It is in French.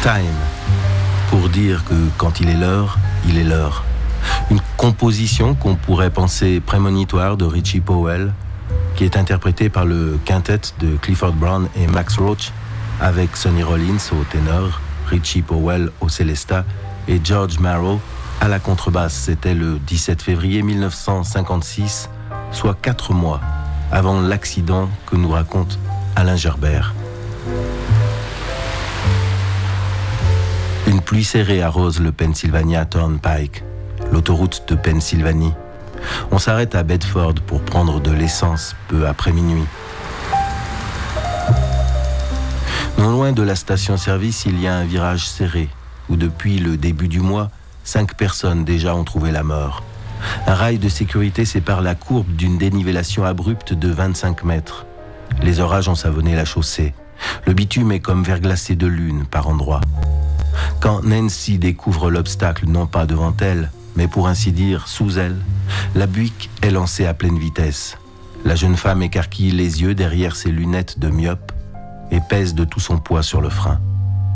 Time, pour dire que quand il est l'heure, il est l'heure. Une composition qu'on pourrait penser prémonitoire de Richie Powell, qui est interprétée par le quintet de Clifford Brown et Max Roach, avec Sonny Rollins au ténor, Richie Powell au célesta et George Marrow à la contrebasse. C'était le 17 février 1956, soit 4 mois avant l'accident que nous raconte Alain Gerbert. Une pluie serrée arrose le Pennsylvania Turnpike, l'autoroute de Pennsylvanie. On s'arrête à Bedford pour prendre de l'essence peu après minuit. Non loin de la station-service, il y a un virage serré, où depuis le début du mois, 5 personnes déjà ont trouvé la mort. Un rail de sécurité sépare la courbe d'une dénivellation abrupte de 25 mètres. Les orages ont savonné la chaussée. Le bitume est comme verglacé de lune par endroits. Quand Nancy découvre l'obstacle non pas devant elle, mais pour ainsi dire sous elle, la Buick est lancée à pleine vitesse. La jeune femme écarquille les yeux derrière ses lunettes de myope et pèse de tout son poids sur le frein.